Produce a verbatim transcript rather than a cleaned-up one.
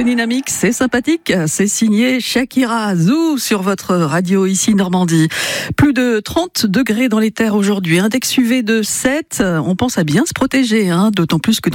C'est dynamique, c'est sympathique, c'est signé Shakira Zou sur votre radio ici Normandie. Plus de trente degrés dans les terres aujourd'hui, index U V de sept, on pense à bien se protéger, hein, d'autant plus que